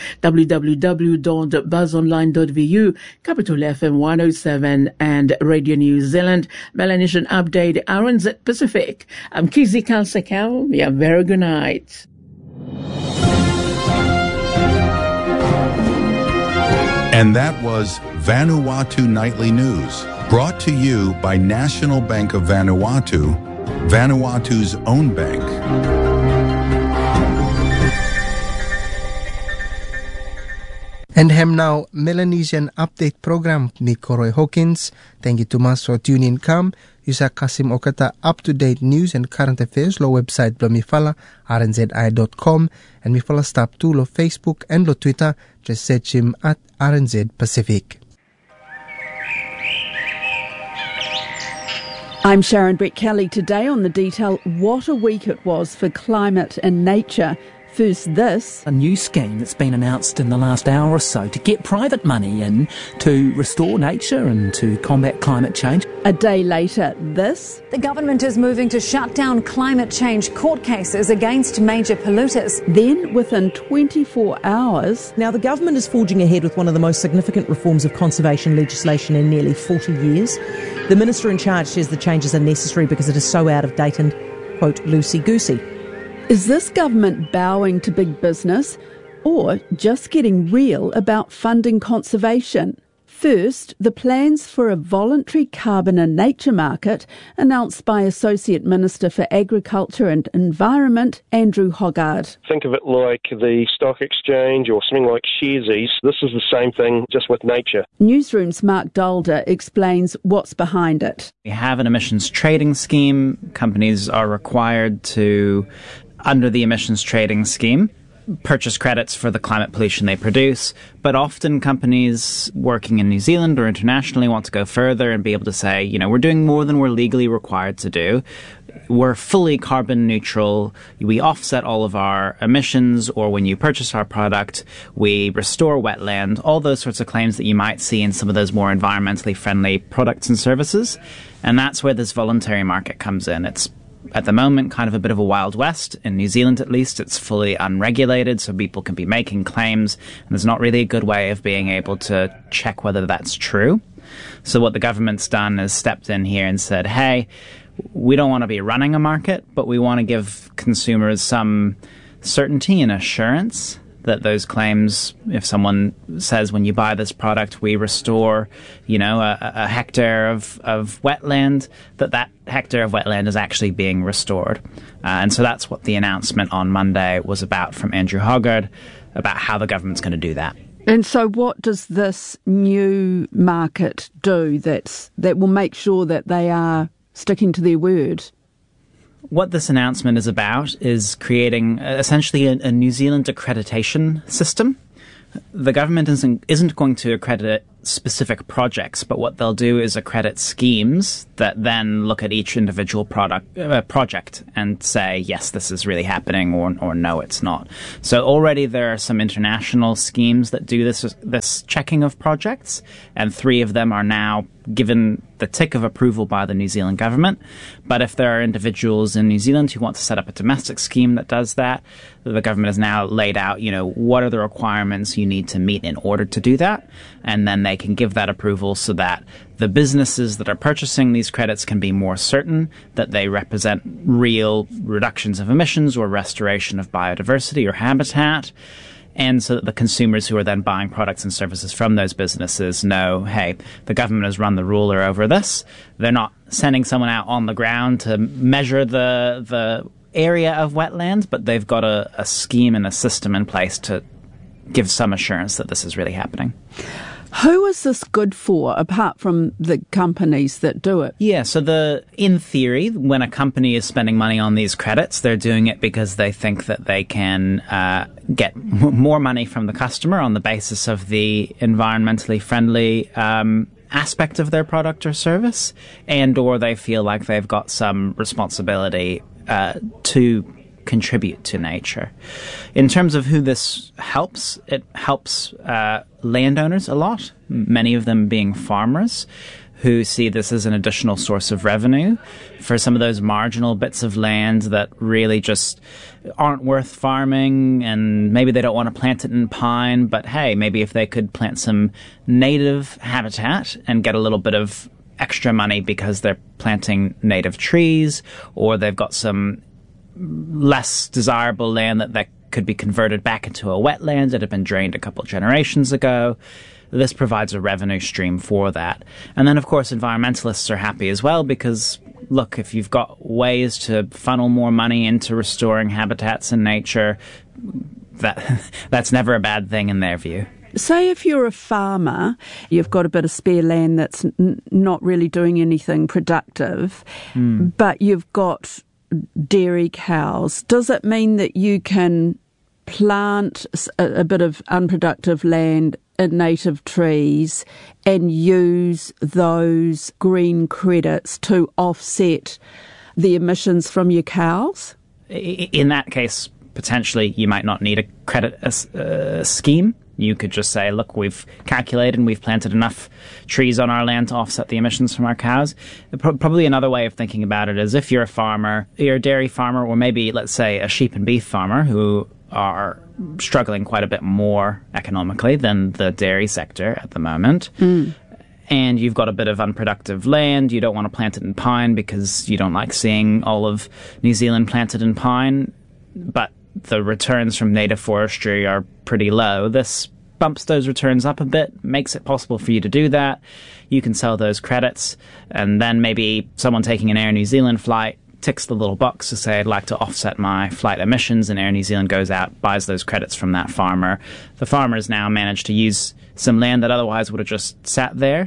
[SPEAKER 16] www.buzzonline.vu, Capital FM 107 and Radio New Zealand, Melanesian Update, RNZ Pacific. I'm Kizzy Kalsakau. Yeah, very good night.
[SPEAKER 15] And that was Vanuatu Nightly News, brought to you by National Bank of Vanuatu, Vanuatu's own bank.
[SPEAKER 14] And hem now Melanesian Update Program ni Koroi Hawkins. Thank you to mas for tuning in. Come, Yusa Kasim Okata up-to-date news and current affairs lo website blo mifala rnzi.com and mifala stop to lo Facebook and lo Twitter. Just search him at RNZ Pacific.
[SPEAKER 17] I'm Sharon Brett Kelly. Today on The Detail, what a week it was for climate and nature. First this.
[SPEAKER 18] A new scheme that's been announced in the last hour or so to get private money in to restore nature and to combat climate change.
[SPEAKER 17] A day later, this.
[SPEAKER 19] The government is moving to shut down climate change court cases against major polluters.
[SPEAKER 17] Then, within 24 hours...
[SPEAKER 20] Now, the government is forging ahead with one of the most significant reforms of conservation legislation in nearly 40 years. The minister in charge says the changes are necessary because it is so out of date and, quote, loosey-goosey.
[SPEAKER 17] Is this government bowing to big business or just getting real about funding conservation? First, the plans for a voluntary carbon and nature market announced by Associate Minister for Agriculture and Environment, Andrew Hoggard.
[SPEAKER 21] Think of it like the stock exchange or something like Sharesies. This is the same thing, just with nature.
[SPEAKER 17] Newsroom's Mark Dalder explains what's behind it.
[SPEAKER 22] We have an emissions trading scheme. Companies are required to, under the emissions trading scheme, purchase credits for the climate pollution they produce, but often companies working in New Zealand or internationally want to go further and be able to say, you know, we're doing more than we're legally required to do. We're fully carbon neutral. We offset all of our emissions, or when you purchase our product, we restore wetland, all those sorts of claims that you might see in some of those more environmentally friendly products and services. And that's where this voluntary market comes in. It's at the moment kind of a bit of a Wild West. In New Zealand, at least, it's fully unregulated, so people can be making claims, and there's not really a good way of being able to check whether that's true. So what the government's done is stepped in here and said, hey, we don't want to be running a market, but we want to give consumers some certainty and assurance that those claims, if someone says when you buy this product we restore, a hectare of wetland, that hectare of wetland is actually being restored. And so that's what the announcement on Monday was about from Andrew Hoggard, about how the government's going to do that.
[SPEAKER 17] And so what does this new market do that will make sure that they are sticking to their word?
[SPEAKER 22] What this announcement is about is creating essentially a New Zealand accreditation system. The government isn't going to accredit specific projects, but what they'll do is accredit schemes that then look at each individual project and say, yes, this is really happening, or no, it's not. So already there are some international schemes that do this checking of projects, and 3 of them are now given the tick of approval by the New Zealand government. But if there are individuals in New Zealand who want to set up a domestic scheme that does that, the government has now laid out, what are the requirements you need to meet in order to do that, and then they can give that approval so that the businesses that are purchasing these credits can be more certain that they represent real reductions of emissions or restoration of biodiversity or habitat, and so that the consumers who are then buying products and services from those businesses know, hey, the government has run the ruler over this. They're not sending someone out on the ground to measure the area of wetlands, but they've got a scheme and a system in place to give some assurance that this is really happening.
[SPEAKER 17] Who is this good for, apart from the companies that do it?
[SPEAKER 22] Yeah, so in theory, when a company is spending money on these credits, they're doing it because they think that they can get more money from the customer on the basis of the environmentally friendly aspect of their product or service, and or they feel like they've got some responsibility to contribute to nature. In terms of who this helps, it helps landowners a lot, many of them being farmers, who see this as an additional source of revenue for some of those marginal bits of land that really just aren't worth farming, and maybe they don't want to plant it in pine, but hey, maybe if they could plant some native habitat and get a little bit of extra money because they're planting native trees, or they've got some less desirable land that could be converted back into a wetland that had been drained a couple of generations ago. This provides a revenue stream for that. And then, of course, environmentalists are happy as well because, look, if you've got ways to funnel more money into restoring habitats in nature, that's never a bad thing in their view.
[SPEAKER 17] Say if you're a farmer, you've got a bit of spare land that's not really doing anything productive, but you've got dairy cows. Does it mean that you can plant a bit of unproductive land in native trees and use those green credits to offset the emissions from your cows?
[SPEAKER 22] In that case, potentially you might not need a credit scheme. You could just say, look, we've calculated and we've planted enough trees on our land to offset the emissions from our cows. Probably another way of thinking about it is if you're a farmer, you're a dairy farmer, or maybe, let's say, a sheep and beef farmer who are struggling quite a bit more economically than the dairy sector at the moment. And you've got a bit of unproductive land. You don't want to plant it in pine because you don't like seeing all of New Zealand planted in pine, but the returns from native forestry are pretty low. This bumps those returns up a bit, makes it possible for you to do that. You can sell those credits, and then maybe someone taking an Air New Zealand flight ticks the little box to say, I'd like to offset my flight emissions, and Air New Zealand goes out, buys those credits from that farmer. The farmer's now managed to use some land that otherwise would have just sat there,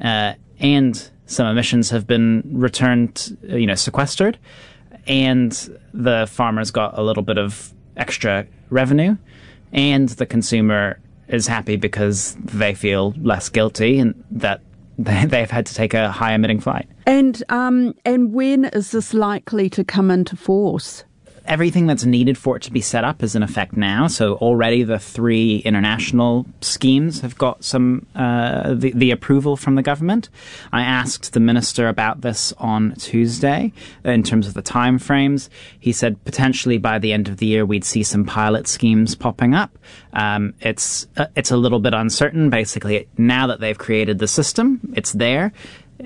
[SPEAKER 22] and some emissions have been returned, sequestered, and the farmer's got a little bit of extra revenue, and the consumer is happy because they feel less guilty and that they've had to take a high-emitting flight.
[SPEAKER 17] And when is this likely to come into force?
[SPEAKER 22] Everything that's needed for it to be set up is in effect now. So already the 3 international schemes have got some the approval from the government. I asked the minister about this on Tuesday in terms of the time frames. He said potentially by the end of the year we'd see some pilot schemes popping up. It's a little bit uncertain. Basically, now that they've created the system, it's there.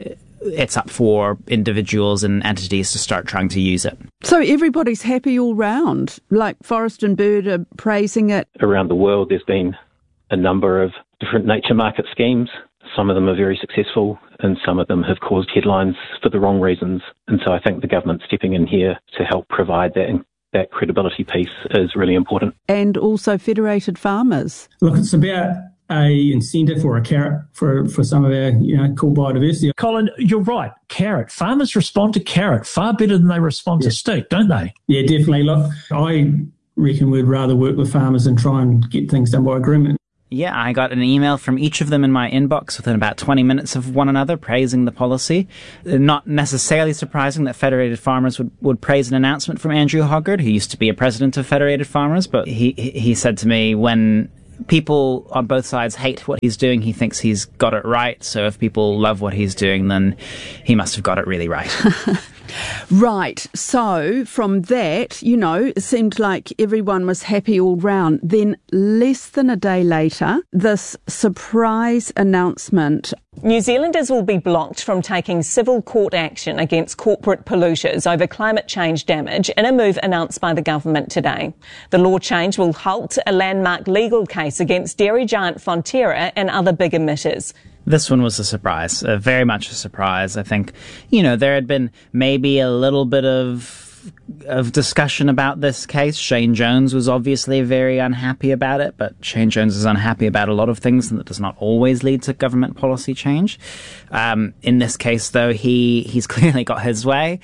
[SPEAKER 22] it's up for individuals and entities to start trying to use it.
[SPEAKER 17] So everybody's happy all round, like Forest and Bird are praising it.
[SPEAKER 6] Around the world, there's been a number of different nature market schemes. Some of them are very successful and some of them have caused headlines for the wrong reasons. And so I think the government stepping in here to help provide that credibility piece is really important.
[SPEAKER 17] And also federated farmers.
[SPEAKER 8] Look, it's about a incentive or a carrot for some of our cool biodiversity.
[SPEAKER 23] Colin, you're right. Carrot. Farmers respond to carrot far better than they respond to stick, don't they?
[SPEAKER 8] Yeah, definitely. Look, I reckon we'd rather work with farmers and try and get things done by agreement.
[SPEAKER 22] Yeah, I got an email from each of them in my inbox within about 20 minutes of one another praising the policy. Not necessarily surprising that Federated Farmers would praise an announcement from Andrew Hoggard, who used to be a president of Federated Farmers, but he said to me, when people on both sides hate what he's doing, he thinks he's got it right. So if people love what he's doing, then he must have got it really right.
[SPEAKER 17] Right. So from that, it seemed like everyone was happy all round. Then less than a day later, this surprise announcement.
[SPEAKER 24] New Zealanders will be blocked from taking civil court action against corporate polluters over climate change damage in a move announced by the government today. The law change will halt a landmark legal case against dairy giant Fonterra and other big emitters.
[SPEAKER 22] This one was a surprise, very much a surprise. I think, there had been maybe a little bit of discussion about this case. Shane Jones was obviously very unhappy about it, but Shane Jones is unhappy about a lot of things, and that does not always lead to government policy change. In this case, though, he's clearly got his way.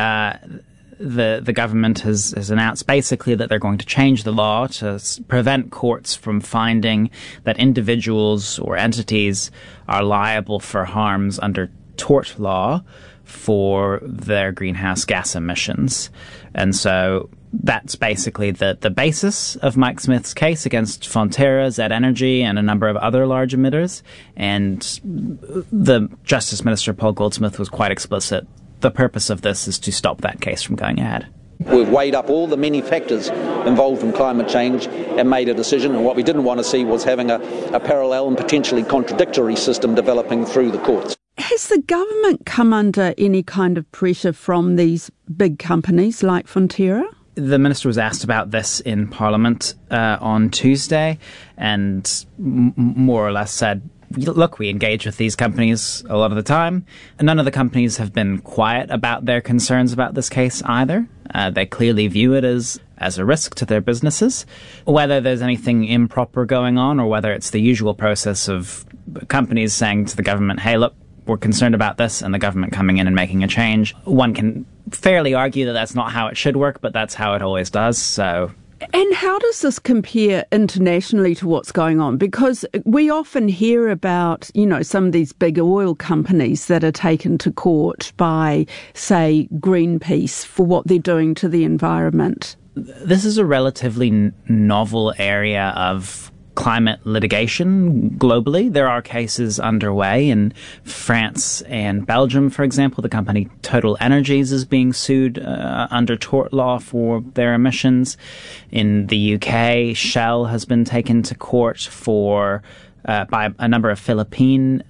[SPEAKER 22] The government has announced basically that they're going to change the law to prevent courts from finding that individuals or entities are liable for harms under tort law for their greenhouse gas emissions. And so that's basically the basis of Mike Smith's case against Fonterra, Z Energy, and a number of other large emitters. And the Justice Minister, Paul Goldsmith, was quite explicit. The purpose of this is to stop that case from going ahead.
[SPEAKER 25] We've weighed up all the many factors involved in climate change and made a decision, and what we didn't want to see was having a parallel and potentially contradictory system developing through the courts.
[SPEAKER 17] Has the government come under any kind of pressure from these big companies like Fonterra?
[SPEAKER 22] The minister was asked about this in Parliament on Tuesday and more or less said, look, we engage with these companies a lot of the time. None of the companies have been quiet about their concerns about this case either. They clearly view it as a risk to their businesses. Whether there's anything improper going on or whether it's the usual process of companies saying to the government, hey, look, we're concerned about this, and the government coming in and making a change, one can fairly argue that that's not how it should work, but that's how it always does. So.
[SPEAKER 17] And how does this compare internationally to what's going on? Because we often hear about, some of these big oil companies that are taken to court by, say, Greenpeace for what they're doing to the environment.
[SPEAKER 22] This is a relatively novel area of climate litigation globally. There are cases underway in France and Belgium, for example. The company Total Energies is being sued under tort law for their emissions. In the UK, Shell has been taken to court for by a number of Philippine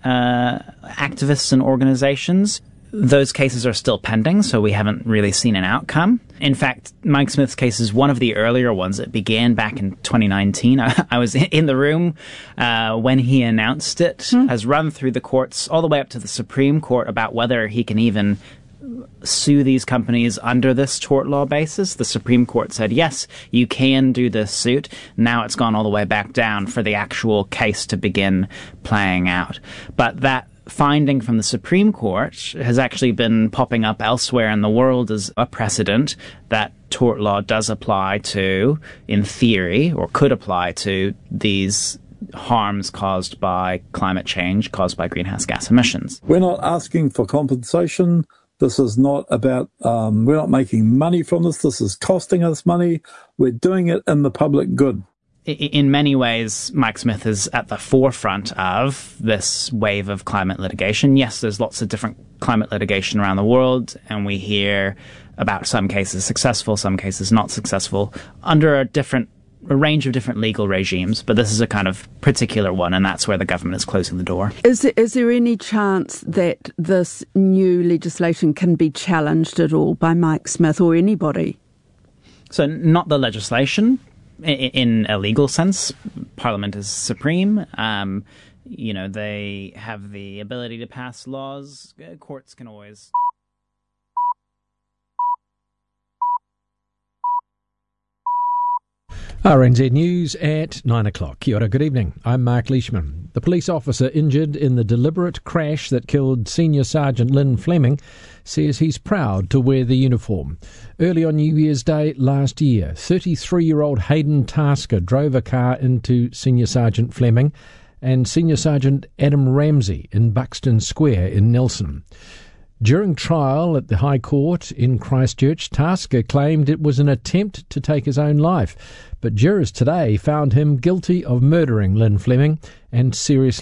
[SPEAKER 22] activists and organizations. Those cases are still pending, so we haven't really seen an outcome. In fact, Mike Smith's case is one of the earlier ones. It began back in 2019. I was in the room when he announced it, has run through the courts all the way up to the Supreme Court about whether he can even sue these companies under this tort law basis. The Supreme Court said, yes, you can do this suit. Now it's gone all the way back down for the actual case to begin playing out. But that finding from the Supreme Court has actually been popping up elsewhere in the world as a precedent that tort law does apply to, in theory, or could apply to these harms caused by climate change, caused by greenhouse gas emissions.
[SPEAKER 26] We're not asking for compensation. This is not about, we're not making money from this. This is costing us money. We're doing it in the public good.
[SPEAKER 22] In many ways, Mike Smith is at the forefront of this wave of climate litigation. Yes, there's lots of different climate litigation around the world, and we hear about some cases successful, some cases not successful, under a different a range of different legal regimes, but this is a kind of particular one, and that's where the government is closing the door.
[SPEAKER 17] Is there any chance that this new legislation can be challenged at all by Mike Smith or anybody?
[SPEAKER 22] So not the legislation. In a legal sense, Parliament is supreme. They have the ability to pass laws. Courts can always...
[SPEAKER 3] RNZ News at 9 o'clock. Kia ora, good evening. I'm Mark Leishman. The police officer injured in the deliberate crash that killed Senior Sergeant Lynn Fleming says he's proud to wear the uniform. Early on New Year's Day last year, 33-year-old Hayden Tasker drove a car into Senior Sergeant Fleming and Senior Sergeant Adam Ramsey in Buxton Square in Nelson. During trial at the High Court in Christchurch, Tasker claimed it was an attempt to take his own life, but jurors today found him guilty of murdering Lynn Fleming and seriously